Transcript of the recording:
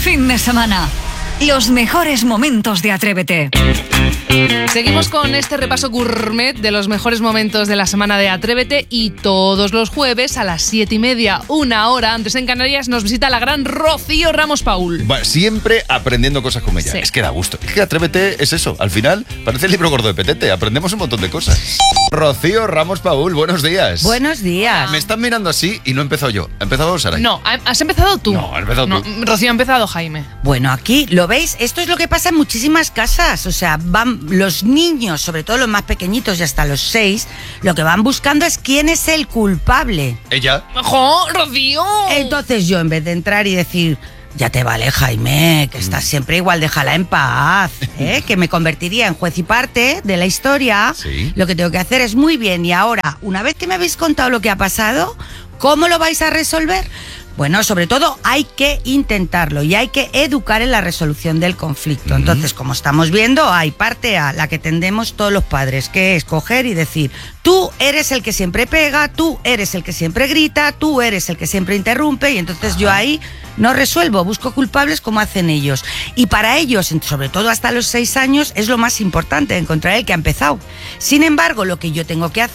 fin de semana. Los mejores momentos de Atrévete. Seguimos con este repaso gourmet de los mejores momentos de la semana de Atrévete, y todos los jueves a las 7:30, una hora antes en Canarias, nos visita la gran Rocío Ramos Paul. Bueno, siempre aprendiendo cosas con ella. Sí. Es que da gusto. Es que Atrévete es eso. Al final parece el libro gordo de Petete. Aprendemos un montón de cosas. Rocío Ramos Paul, buenos días. Buenos días. Me están mirando así y no he empezado yo. ¿Ha empezado Saray? No, has empezado tú. No, has empezado tú. Rocío, ha empezado Jaime. Bueno, aquí, ¿lo veis? Esto es lo que pasa en muchísimas casas. O sea, van los niños, sobre todo los más pequeñitos y hasta los 6, lo que van buscando es quién es el culpable. ¿Ella? ¡Jo, Rocío! Entonces yo, en vez de entrar y decir... Ya te vale, Jaime, que estás siempre igual, déjala en paz, que me convertiría en juez y parte de la historia. Sí. Lo que tengo que hacer es muy bien. Y ahora, una vez que me habéis contado lo que ha pasado, ¿cómo lo vais a resolver? Bueno, sobre todo hay que intentarlo y hay que educar en la resolución del conflicto. Entonces, como estamos viendo, hay parte A, la que tendemos todos los padres, que es coger y decir: tú eres el que siempre pega, tú eres el que siempre grita, tú eres el que siempre interrumpe, y entonces yo ahí no resuelvo, busco culpables como hacen ellos. Y para ellos, sobre todo hasta los 6 años, es lo más importante, encontrar el que ha empezado. Sin embargo, lo que yo tengo que hacer